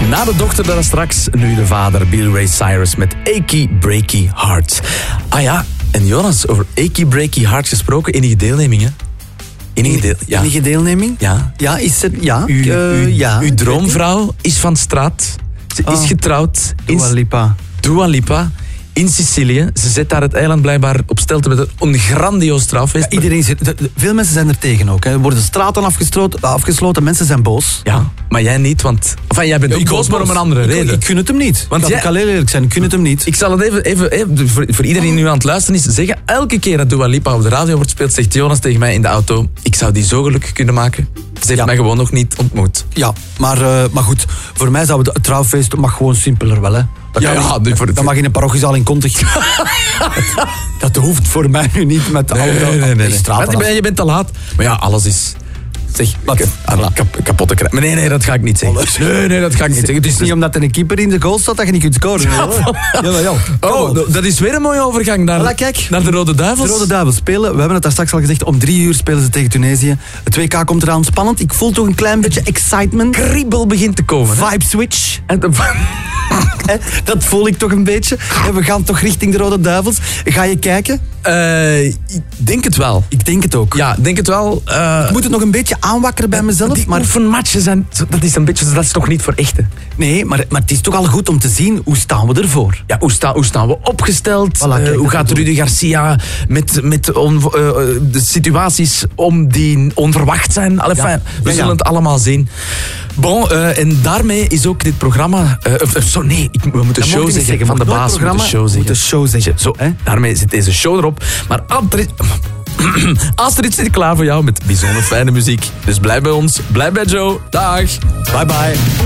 Na de dochter dan straks, nu de vader, Billy Ray Cyrus met Achy Breaky Heart. Ah ja, en Jonas, over Achy Breaky Heart gesproken, enige deelneming, hè? Enige deelneming? Ja. Ja, is het... Ja. Uw droomvrouw is van straat. Ze is getrouwd. Dua Lipa. In Sicilië. Ze zet daar het eiland blijkbaar op stelte met een grandioos trouwfeest. Ja, veel mensen zijn er tegen ook. Hè. Er worden straten afgesloten, mensen zijn boos. Ja, maar jij niet, want... Enfin, jij bent ook boos, maar om een andere reden. Ik gun het hem niet. Want ik kan heel eerlijk zijn, ik gun het hem niet. Ik zal het even voor iedereen die nu aan het luisteren is, zeggen. Elke keer dat Dua Lipa op de radio wordt gespeeld, zegt Jonas tegen mij in de auto, ik zou die zo gelukkig kunnen maken. Ze heeft mij gewoon nog niet ontmoet. Ja, maar goed. Voor mij zou het trouwfeest mag gewoon simpeler wel, hè. Dat mag in een parochiezaal in Kontig. Dat hoeft voor mij nu niet met nee. Straten. Je bent te laat. Maar ja, alles is... Zeg, kapot te krijgen. Nee, dat ga ik niet zeggen. Nee, dat ga ik niet zeggen. Het is niet omdat er een keeper in de goal staat dat je niet kunt scoren. Dat is weer een mooie overgang naar de Rode Duivels. De Rode Duivels spelen. We hebben het daar straks al gezegd. Om 3 uur spelen ze tegen Tunesië. Het WK komt eraan. Spannend. Ik voel toch een klein beetje excitement. Kriebel begint te komen. Vibe switch. Dat voel ik toch een beetje. We gaan toch richting de Rode Duivels. Ga je kijken? Ik denk het wel. Ik denk het ook. Ja, denk het wel. Ik moet het nog een beetje aanwakkeren bij mezelf. Die oefenmatchen zijn... Dat is toch niet voor echte? Nee, maar het is toch al goed om te zien hoe staan we ervoor. Ja, hoe staan we opgesteld? Hoe gaat Rudy Garcia met de situaties die onverwacht zijn? We zullen het allemaal zien. Bon, en daarmee is ook dit programma... we moeten show zeggen van de baas. We moeten show zeggen. Zo, daarmee zit deze show erop. Maar Astrid zit klaar voor jou met bijzonder fijne muziek. Dus blijf bij ons, blijf bij Joe. Dag. Bye bye.